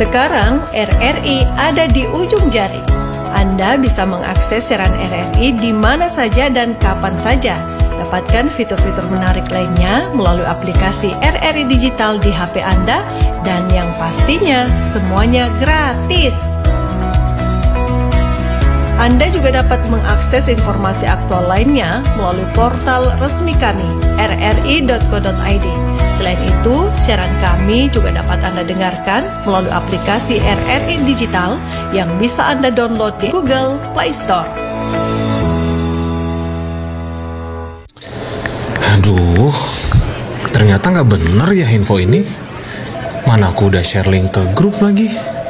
Sekarang RRI ada di ujung jari. Anda bisa mengakses siaran RRI di mana saja dan kapan saja. Dapatkan fitur-fitur menarik lainnya melalui aplikasi RRI Digital di HP Anda, dan yang pastinya semuanya gratis. Anda juga dapat mengakses informasi aktual lainnya melalui portal resmi kami, rri.co.id. Selain itu, siaran kami juga dapat Anda dengarkan melalui aplikasi RRI Digital yang bisa Anda download di Google Play Store. Aduh, ternyata nggak bener ya info ini. Mana aku udah share link ke grup lagi.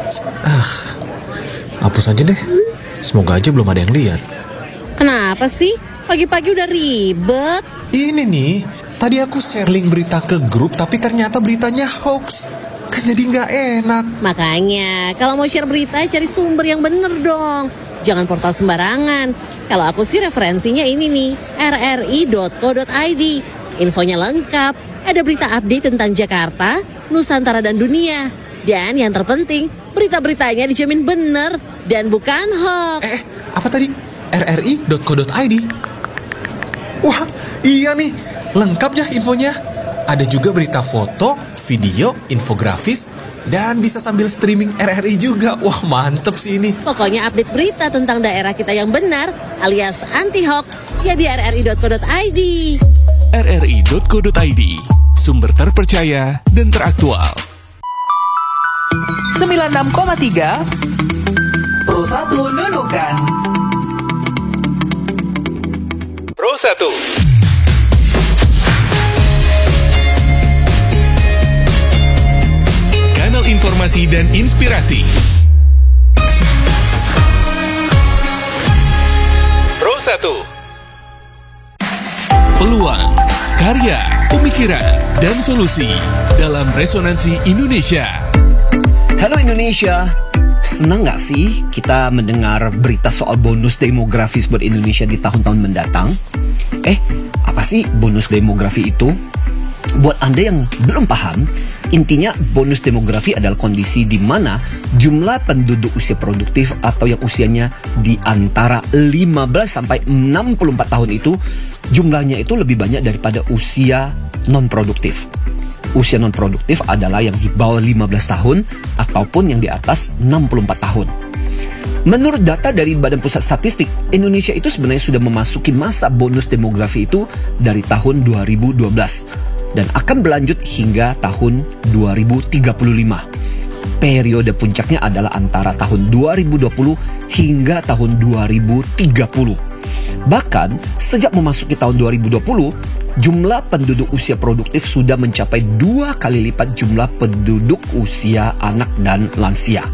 Hapus aja deh. Semoga aja belum ada yang lihat. Kenapa sih? Pagi-pagi udah ribet. Ini nih, tadi aku share link berita ke grup, tapi ternyata beritanya hoax. Kan jadi nggak enak. Makanya, kalau mau share berita, cari sumber yang bener dong. Jangan portal sembarangan. Kalau aku sih referensinya ini nih, rri.co.id. Infonya lengkap, ada berita update tentang Jakarta, Nusantara dan dunia. Dan yang terpenting, berita-beritanya dijamin bener dan bukan hoax. Apa tadi? rri.co.id? Wah, iya nih, lengkap ya infonya. Ada juga berita foto, video, infografis, dan bisa sambil streaming RRI juga. Wah, mantep sih ini. Pokoknya update berita tentang daerah kita yang benar alias anti-hoax ya di rri.co.id. rri.co.id, sumber terpercaya dan teraktual. 96,3 Pro 1 Nunukan. Pro 1. Kanal informasi dan inspirasi. Pro 1. Peluang, karya, pemikiran, dan solusi dalam Resonansi Indonesia. Halo Indonesia, senang gak sih kita mendengar berita soal bonus demografis buat Indonesia di tahun-tahun mendatang? Apa sih bonus demografi itu? Buat Anda yang belum paham, intinya bonus demografi adalah kondisi di mana jumlah penduduk usia produktif atau yang usianya di antara 15 sampai 64 tahun itu, jumlahnya itu lebih banyak daripada usia non-produktif. Usia non-produktif adalah yang di bawah 15 tahun ataupun yang di atas 64 tahun. Menurut data dari Badan Pusat Statistik, Indonesia itu sebenarnya sudah memasuki masa bonus demografi itu dari tahun 2012 dan akan berlanjut hingga tahun 2035. Periode puncaknya adalah antara tahun 2020 hingga tahun 2030. Bahkan sejak memasuki tahun 2020, jumlah penduduk usia produktif sudah mencapai 2 kali lipat jumlah penduduk usia anak dan lansia.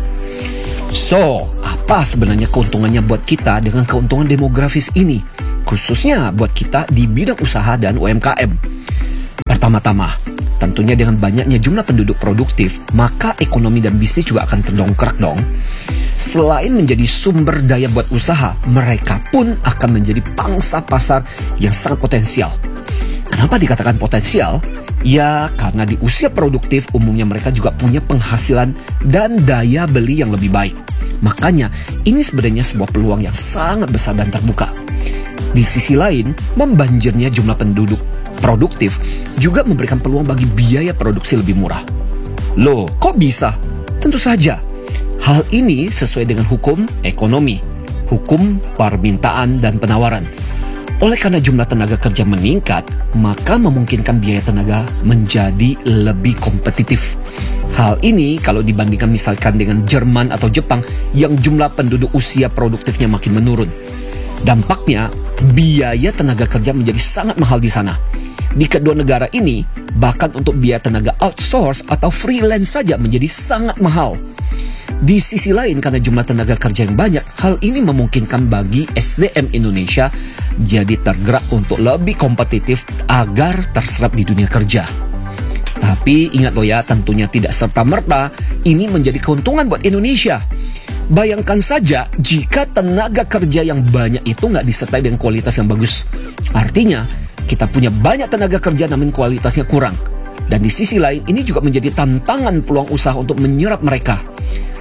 So, apa sebenarnya keuntungannya buat kita dengan keuntungan demografis ini? Khususnya buat kita di bidang usaha dan UMKM. Pertama-tama, tentunya dengan banyaknya jumlah penduduk produktif, maka ekonomi dan bisnis juga akan terdongkrak dong. Selain menjadi sumber daya buat usaha, mereka pun akan menjadi pangsa pasar yang sangat potensial. Kenapa dikatakan potensial? Ya, karena di usia produktif umumnya mereka juga punya penghasilan dan daya beli yang lebih baik. Makanya, ini sebenarnya sebuah peluang yang sangat besar dan terbuka. Di sisi lain, membanjirnya jumlah penduduk produktif juga memberikan peluang bagi biaya produksi lebih murah. Loh, kok bisa? Tentu saja. Hal ini sesuai dengan hukum ekonomi, hukum permintaan dan penawaran. Oleh karena jumlah tenaga kerja meningkat, maka memungkinkan biaya tenaga menjadi lebih kompetitif. Hal ini kalau dibandingkan misalkan dengan Jerman atau Jepang yang jumlah penduduk usia produktifnya makin menurun. Dampaknya, biaya tenaga kerja menjadi sangat mahal di sana. Di kedua negara ini, bahkan untuk biaya tenaga outsource atau freelance saja menjadi sangat mahal. Di sisi lain, karena jumlah tenaga kerja yang banyak, hal ini memungkinkan bagi SDM Indonesia jadi tergerak untuk lebih kompetitif agar terserap di dunia kerja. Tapi ingat loh ya, tentunya tidak serta-merta ini menjadi keuntungan buat Indonesia. Bayangkan saja jika tenaga kerja yang banyak itu nggak disertai dengan kualitas yang bagus. Artinya, kita punya banyak tenaga kerja namun kualitasnya kurang. Dan di sisi lain, ini juga menjadi tantangan peluang usaha untuk menyerap mereka.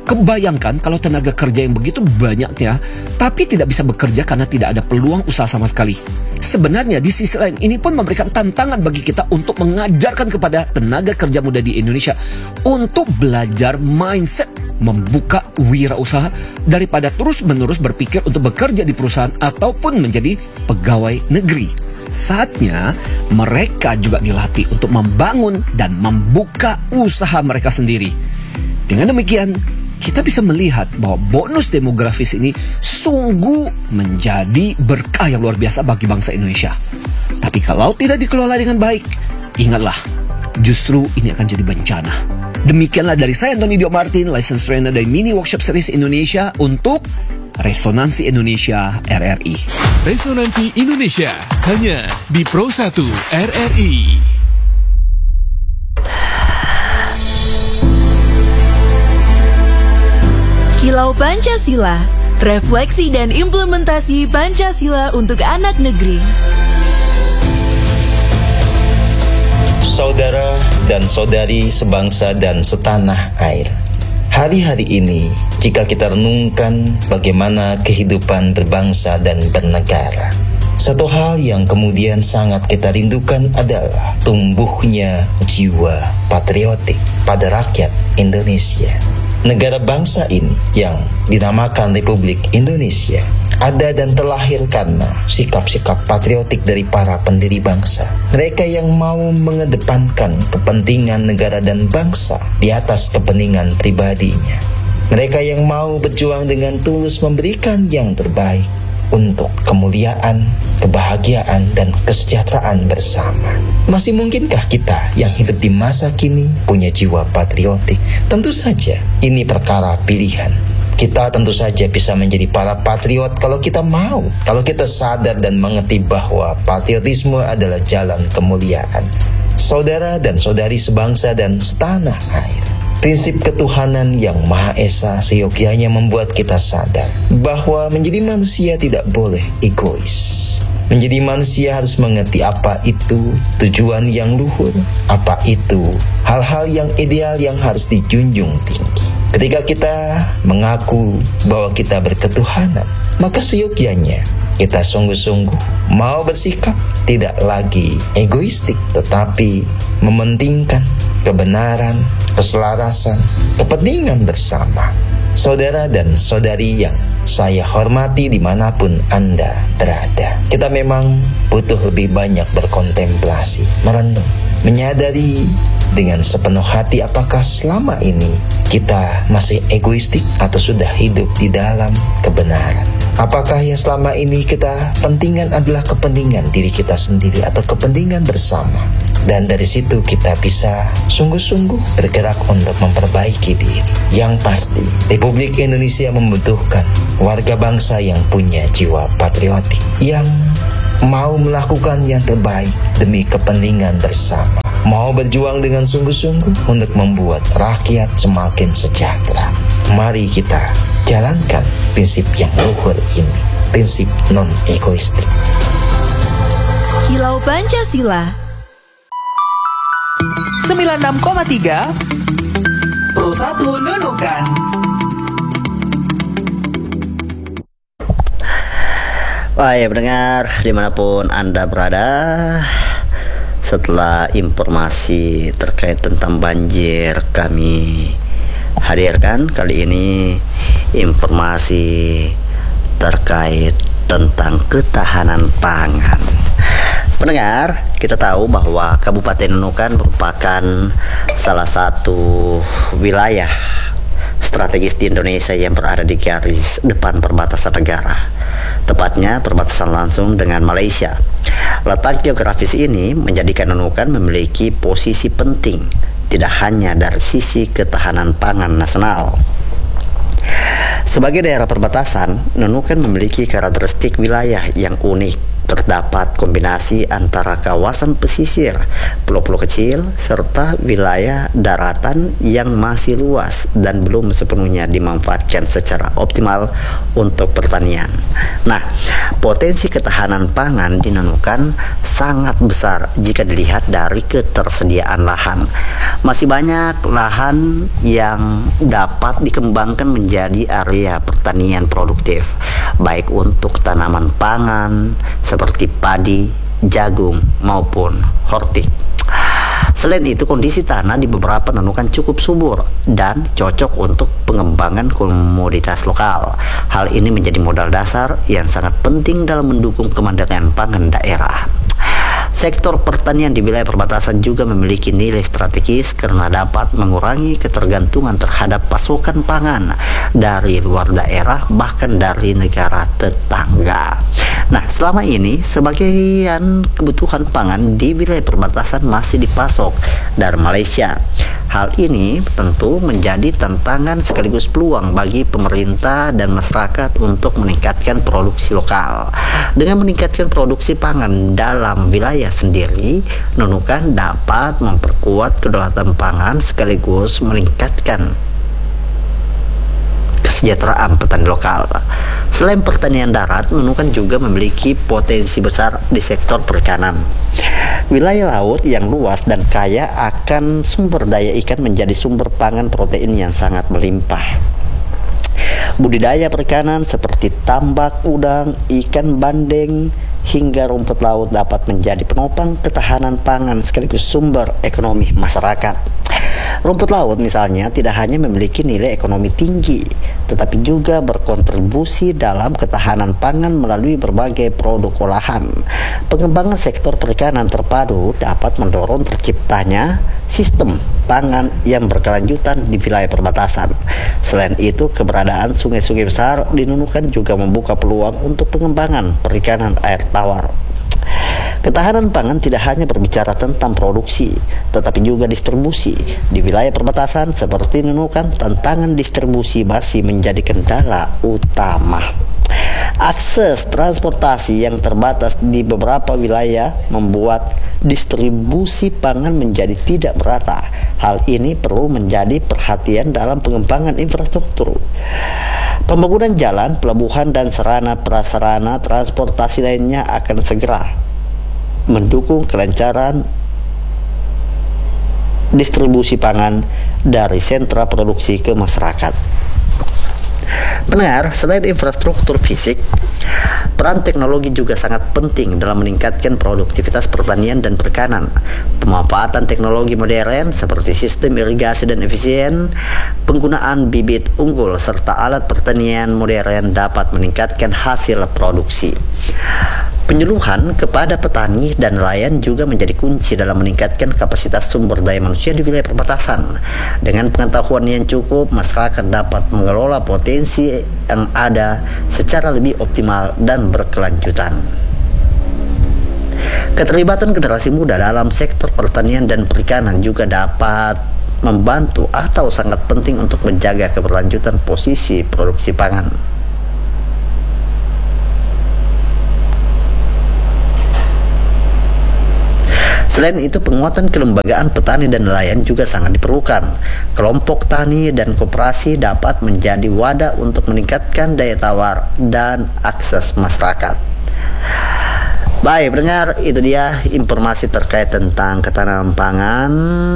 Kebayangkan kalau tenaga kerja yang begitu banyaknya, tapi tidak bisa bekerja karena tidak ada peluang usaha sama sekali. Sebenarnya di sisi lain ini pun memberikan tantangan bagi kita untuk mengajarkan kepada tenaga kerja muda di Indonesia untuk belajar mindset membuka wirausaha daripada terus-menerus berpikir untuk bekerja di perusahaan ataupun menjadi pegawai negeri. Saatnya mereka juga dilatih untuk membangun dan membuka usaha mereka sendiri. Dengan demikian, kita bisa melihat bahwa bonus demografis ini sungguh menjadi berkah yang luar biasa bagi bangsa Indonesia. Tapi kalau tidak dikelola dengan baik, ingatlah, justru ini akan jadi bencana. Demikianlah dari saya, Anthony Dio Martin, License Trainer dari Mini Workshop Series Indonesia untuk Resonansi Indonesia RRI. Resonansi Indonesia hanya di Pro 1 RRI. Kilau Pancasila, refleksi dan implementasi Pancasila untuk anak negeri. Saudara dan saudari sebangsa dan setanah air, hari-hari ini jika kita renungkan bagaimana kehidupan berbangsa dan bernegara, satu hal yang kemudian sangat kita rindukan adalah tumbuhnya jiwa patriotik pada rakyat Indonesia. Negara bangsa ini yang dinamakan Republik Indonesia ada dan terlahir karena sikap-sikap patriotik dari para pendiri bangsa. Mereka yang mau mengedepankan kepentingan negara dan bangsa di atas kepentingan pribadinya. Mereka yang mau berjuang dengan tulus memberikan yang terbaik untuk kemuliaan, kebahagiaan, dan kesejahteraan bersama. Masih mungkinkah kita yang hidup di masa kini punya jiwa patriotik? Tentu saja, ini perkara pilihan. Kita tentu saja bisa menjadi para patriot kalau kita mau, kalau kita sadar dan mengerti bahwa patriotisme adalah jalan kemuliaan. Saudara dan saudari sebangsa dan setanah air, prinsip ketuhanan yang Maha Esa seyogyanya membuat kita sadar bahwa menjadi manusia tidak boleh egois. Menjadi manusia harus mengerti apa itu tujuan yang luhur, apa itu hal-hal yang ideal yang harus dijunjung tinggi. Ketika kita mengaku bahwa kita berketuhanan, maka seyogyanya kita sungguh-sungguh mau bersikap tidak lagi egoistik, tetapi mementingkan kebenaran, keselarasan, kepentingan bersama. Saudara dan saudari yang saya hormati dimanapun Anda berada, kita memang butuh lebih banyak berkontemplasi, merenung, menyadari dengan sepenuh hati apakah selama ini kita masih egoistik atau sudah hidup di dalam kebenaran. Apakah yang selama ini kita pentingkan adalah kepentingan diri kita sendiri atau kepentingan bersama? Dan dari situ kita bisa sungguh-sungguh bergerak untuk memperbaiki diri. Yang pasti, Republik Indonesia membutuhkan warga bangsa yang punya jiwa patriotik, yang mau melakukan yang terbaik demi kepentingan bersama, mau berjuang dengan sungguh-sungguh untuk membuat rakyat semakin sejahtera. Mari kita jalankan prinsip yang luhur ini, prinsip non-egoistik. Kilau Pancasila 96,3 Pro 1 Nunukan. Wah ya pendengar dimanapun Anda berada, setelah informasi terkait tentang banjir kami hadirkan kali ini informasi terkait tentang ketahanan pangan. Pendengar, kita tahu bahwa Kabupaten Nunukan merupakan salah satu wilayah strategis di Indonesia yang berada di garis depan perbatasan negara, tepatnya perbatasan langsung dengan Malaysia. Letak geografis ini menjadikan Nunukan memiliki posisi penting, tidak hanya dari sisi ketahanan pangan nasional. Sebagai daerah perbatasan, Nunukan memiliki karakteristik wilayah yang unik terdapat kombinasi antara kawasan pesisir, pulau-pulau kecil, serta wilayah daratan yang masih luas dan belum sepenuhnya dimanfaatkan secara optimal untuk pertanian. Nah, potensi ketahanan pangan di Nunukan sangat besar jika dilihat dari ketersediaan lahan. Masih banyak lahan yang dapat dikembangkan menjadi area pertanian produktif, baik untuk tanaman pangan seperti padi, jagung, maupun hortik. Selain itu, kondisi tanah di beberapa Nunukan cukup subur dan cocok untuk pengembangan komoditas lokal. Hal ini menjadi modal dasar yang sangat penting dalam mendukung kemandirian pangan daerah. Sektor pertanian di wilayah perbatasan juga memiliki nilai strategis karena dapat mengurangi ketergantungan terhadap pasokan pangan dari luar daerah, bahkan dari negara tetangga. Nah, selama ini sebagian kebutuhan pangan di wilayah perbatasan masih dipasok dari Malaysia. Hal ini tentu menjadi tantangan sekaligus peluang bagi pemerintah dan masyarakat untuk meningkatkan produksi lokal. Dengan meningkatkan produksi pangan dalam wilayah sendiri, Nunukan dapat memperkuat kedaulatan pangan sekaligus meningkatkan kesejahteraan petani lokal. Selain pertanian darat, Nunukan juga memiliki potensi besar di sektor perikanan. Wilayah laut yang luas dan kaya akan sumber daya ikan menjadi sumber pangan protein yang sangat melimpah. Budidaya perikanan seperti tambak udang, ikan bandeng, hingga rumput laut dapat menjadi penopang ketahanan pangan sekaligus sumber ekonomi masyarakat. Rumput laut misalnya tidak hanya memiliki nilai ekonomi tinggi, tetapi juga berkontribusi dalam ketahanan pangan melalui berbagai produk olahan. Pengembangan sektor perikanan terpadu dapat mendorong terciptanya sistem pangan yang berkelanjutan di wilayah perbatasan. Selain itu, keberadaan sungai-sungai besar di Nunukan juga membuka peluang untuk pengembangan perikanan air tawar. Ketahanan pangan tidak hanya berbicara tentang produksi, tetapi juga distribusi. Di wilayah perbatasan seperti Nunukan, tantangan distribusi masih menjadi kendala utama. Akses transportasi yang terbatas di beberapa wilayah membuat distribusi pangan menjadi tidak merata. Hal ini perlu menjadi perhatian dalam pengembangan infrastruktur. Pembangunan jalan, pelabuhan, dan sarana prasarana transportasi lainnya akan segera mendukung kelancaran distribusi pangan dari sentra produksi ke masyarakat. Pendengar, selain infrastruktur fisik, peran teknologi juga sangat penting dalam meningkatkan produktivitas pertanian dan perikanan. Pemanfaatan teknologi modern seperti sistem irigasi dan efisien, penggunaan bibit unggul, serta alat pertanian modern dapat meningkatkan hasil produksi. Penyuluhan kepada petani dan nelayan juga menjadi kunci dalam meningkatkan kapasitas sumber daya manusia di wilayah perbatasan. Dengan pengetahuan yang cukup, masyarakat dapat mengelola potensi yang ada secara lebih optimal dan berkelanjutan. Keterlibatan generasi muda dalam sektor pertanian dan perikanan juga dapat membantu atau sangat penting untuk menjaga keberlanjutan posisi produksi pangan. Selain itu, penguatan kelembagaan petani dan nelayan juga sangat diperlukan. Kelompok tani dan koperasi dapat menjadi wadah untuk meningkatkan daya tawar dan akses masyarakat. Baik, pendengar, itu dia informasi terkait tentang ketahanan pangan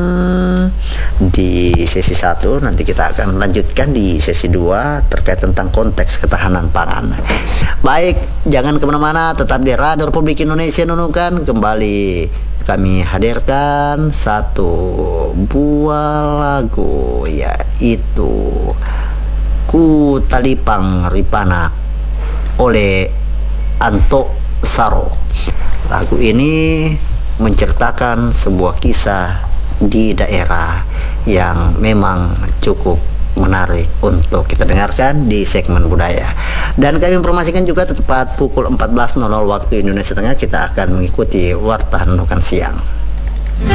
di sesi 1. Nanti kita akan lanjutkan di sesi 2 terkait tentang konteks ketahanan pangan. Baik, jangan kemana-mana, tetap di Radio Republik Indonesia Nunukan. Kembali kami hadirkan satu buah lagu, yaitu Ku Talipang Ripana oleh Anto Saro. Lagu ini menceritakan sebuah kisah di daerah yang memang cukup menarik untuk kita dengarkan di segmen budaya. Dan kami informasikan juga tepat pukul 14.00 waktu Indonesia Tengah kita akan mengikuti Warta Nunukan Siang.